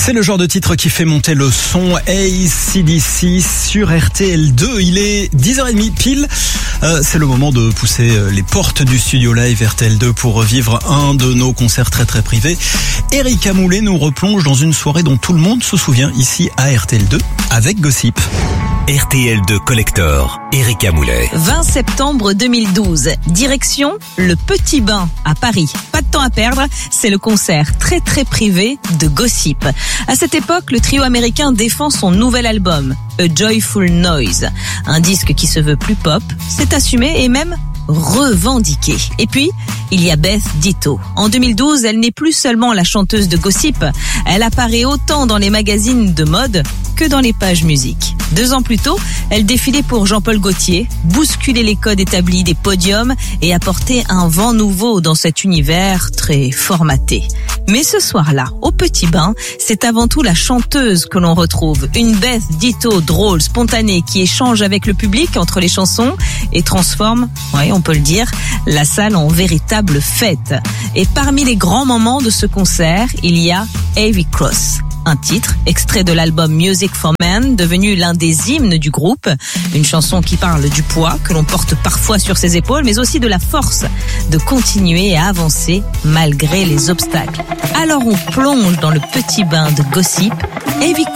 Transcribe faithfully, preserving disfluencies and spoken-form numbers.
C'est le genre de titre qui fait monter le son. A C D C sur R T L deux. Il est dix heures trente pile. Euh, c'est le moment de pousser les portes du studio live R T L deux pour revivre un de nos concerts très très privés. Erika Moulet nous replonge dans une soirée dont tout le monde se souvient ici à R T L deux avec Gossip. R T L deux Collector, Erika Moulet. vingt septembre deux mille douze, direction le Petit Bain à Paris. Pas de temps à perdre, c'est le concert très très privé de Gossip. À cette époque, le trio américain défend son nouvel album, A Joyful Noise. Un disque qui se veut plus pop, c'est assumé et même revendiqué. Et puis, il y a Beth Ditto. En deux mille douze, elle n'est plus seulement la chanteuse de Gossip, elle apparaît autant dans les magazines de mode que dans les pages musique. Deux ans plus tôt, elle défilait pour Jean-Paul Gaultier, bousculait les codes établis des podiums et apportait un vent nouveau dans cet univers très formaté. Mais ce soir-là, au Petit Bain, c'est avant tout la chanteuse que l'on retrouve. Une Beth Ditto drôle, spontanée, qui échange avec le public entre les chansons et transforme, ouais, on peut le dire, la salle en véritable fête. Et parmi les grands moments de ce concert, il y a Heavy Cross. Un titre, extrait de l'album Music for Men, devenu l'un des hymnes du groupe. Une chanson qui parle du poids que l'on porte parfois sur ses épaules, mais aussi de la force de continuer à avancer malgré les obstacles. Alors on plonge dans le Petit Bain de Gossip. Heavy